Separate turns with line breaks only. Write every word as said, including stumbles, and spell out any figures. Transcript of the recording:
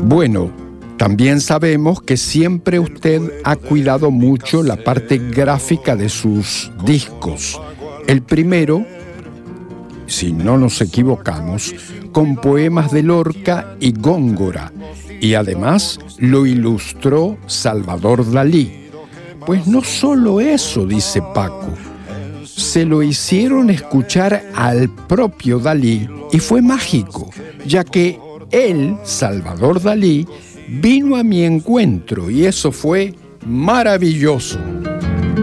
Bueno, también sabemos que siempre usted ha cuidado mucho la parte gráfica de sus discos. El primero, si no nos equivocamos, con poemas de Lorca y Góngora, y además lo ilustró Salvador Dalí. Pues no solo eso, dice Paco, se lo hicieron escuchar al propio Dalí y fue mágico, ya que él, Salvador Dalí, vino a mi encuentro y eso fue maravilloso.